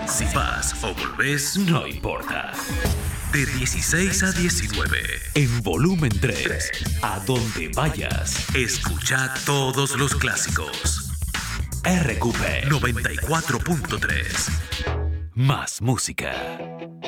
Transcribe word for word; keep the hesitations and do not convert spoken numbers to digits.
Si vas o volvés, no importa. De dieciséis a diecinueve, en volumen tres, a donde vayas, escucha todos los clásicos. R Q P noventa y cuatro punto tres. Más música.